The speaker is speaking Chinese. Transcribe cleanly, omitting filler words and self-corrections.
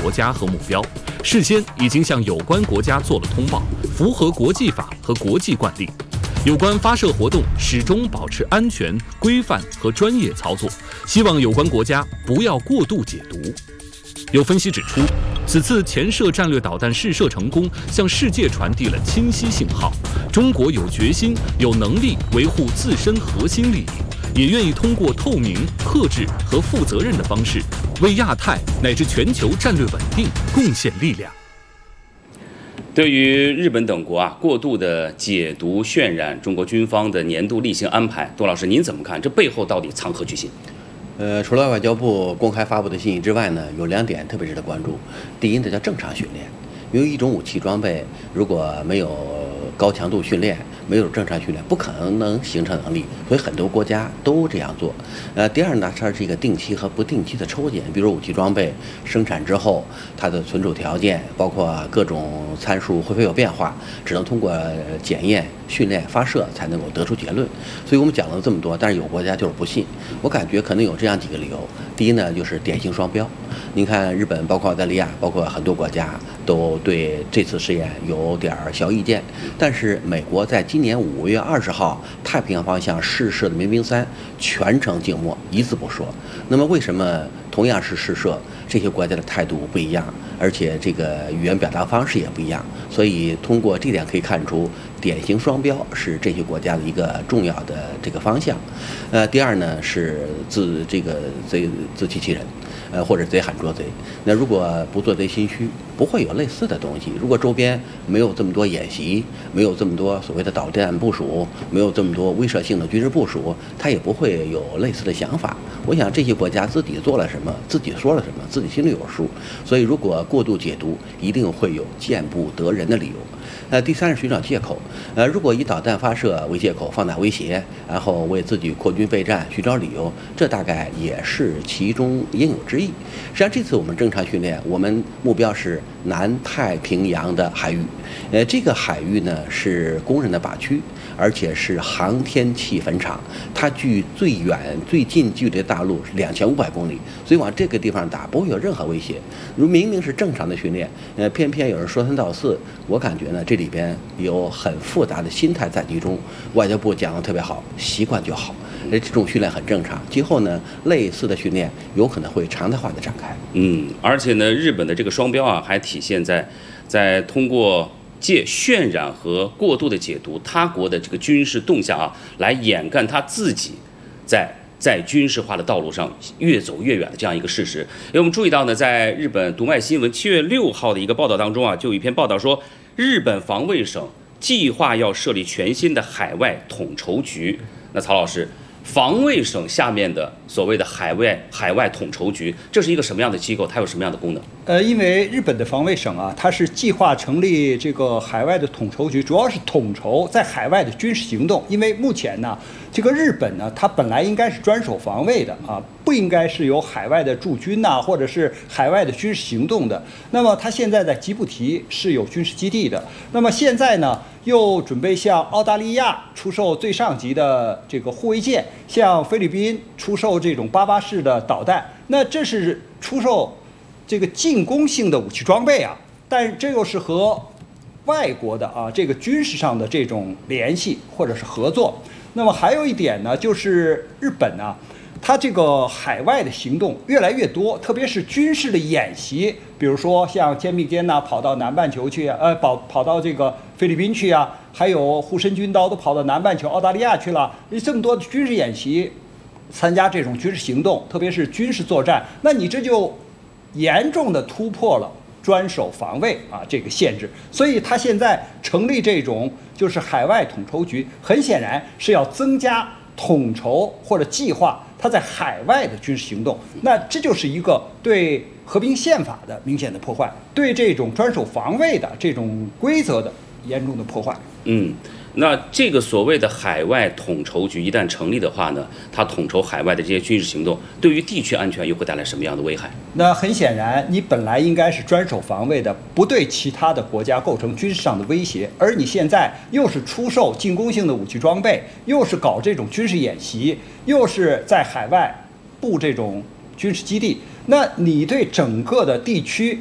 国家和目标，事先已经向有关国家做了通报，符合国际法和国际惯例。有关发射活动始终保持安全、规范和专业操作，希望有关国家不要过度解读。有分析指出，此次潜射战略导弹试射成功，向世界传递了清晰信号：中国有决心、有能力维护自身核心利益，也愿意通过透明、克制和负责任的方式，为亚太乃至全球战略稳定贡献力量。 对于日本等国过度的解读渲染中国军方的年度例行安排，杜老师您怎么看？这背后到底藏何居心？ 除了外交部公开发布的信息之外呢，有2点特别值得关注。第一呢，叫正常训练，因为一种武器装备如果没有高强度训练，没有正常训练，不可能形成能力，所以很多国家都这样做。第二呢，它是一个定期和不定期的抽检，比如武器装备生产之后，它的存储条件，包括各种参数会不会有变化，只能通过检验、训练、发射才能够得出结论。所以我们讲了这么多，但是有国家就是不信。我感觉可能有这样几个理由。第一呢，就是典型双标。您看日本，包括澳大利亚，包括很多国家都对这次试验有点小意见，但是美国在今年5月20号太平洋方向试射的民兵3全程静默，一字不说。那么为什么同样是试射，这些国家的态度不一样，而且这个语言表达方式也不一样？所以通过这点可以看出，典型双标是这些国家的一个重要的这个方向。第二呢是自欺欺人。或者贼喊捉贼。那如果不做贼心虚，不会有类似的东西。如果周边没有这么多演习，没有这么多所谓的导弹部署，没有这么多威慑性的军事部署，它也不会有类似的想法。我想这些国家自己做了什么，自己说了什么，自己心里有数。所以如果过度解读，一定会有见不得人的理由。第三是寻找借口。如果以导弹发射为借口放大威胁，然后为自己扩军备战寻找理由，这大概也是其中应有之义。实际上这次我们正常训练，我们目标是南太平洋的海域。这个海域呢是公认的靶区，而且是航天器坟场，它距最远最近距离的大陆是2500公里，所以往这个地方打不会有任何威胁。如明明是正常的训练，偏偏有人说三道四，我感觉呢这里边有很复杂的心态在其中。外交部讲得特别好，习惯就好，这种训练很正常。今后呢类似的训练有可能会常态化的展开。 而且呢日本的这个双标还体现在通过借渲染和过度的解读他国的这个军事动向来掩盖他自己在军事化的道路上越走越远的这样一个事实。因为我们注意到呢，在日本读卖新闻7月6号的一个报道当中就有一篇报道说，日本防卫省计划要设立全新的海外统筹局。那曹老师，防卫省下面的所谓的海外统筹局，这是一个什么样的机构？它有什么样的功能？ 因为日本的防卫省它是计划成立这个海外的统筹局，主要是统筹在海外的军事行动。因为目前呢，这个日本呢，它本来应该是专守防卫的不应该是有海外的驻军或者是海外的军事行动的。那么它现在在吉布提是有军事基地的。那么现在呢，又准备向澳大利亚出售最上级的这个护卫舰，向菲律宾出售这种88式的导弹。那这是出售这个进攻性的武器装备但这又是和外国的这个军事上的这种联系或者是合作。那么还有一点呢，就是日本它这个海外的行动越来越多，特别是军事的演习，比如说像肩并肩跑到南半球去跑到这个菲律宾去还有护身军刀都跑到南半球澳大利亚去了。这么多的军事演习，参加这种军事行动，特别是军事作战，那你这就严重的突破了专守防卫这个限制。所以他现在成立这种就是海外统筹局，很显然是要增加统筹或者计划他在海外的军事行动。那这就是一个对和平宪法的明显的破坏，对这种专守防卫的这种规则的严重的破坏。 那这个所谓的海外统筹局一旦成立的话呢，它统筹海外的这些军事行动，对于地区安全又会带来什么样的危害？ 那很显然，你本来应该是专守防卫的，不对其他的国家构成军事上的威胁，而你现在又是出售进攻性的武器装备，又是搞这种军事演习，又是在海外布这种军事基地，那你对整个的地区